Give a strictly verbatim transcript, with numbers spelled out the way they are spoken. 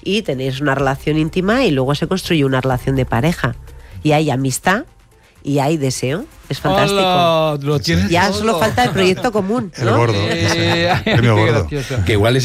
y tenéis una relación íntima y luego se construye una relación de pareja. Y hay amistad y hay deseo. Es fantástico. Hola, lo tienes ya todo. solo falta el proyecto común, ¿no? El gordo. Eh, Premio qué gordo. gracioso. Que igual es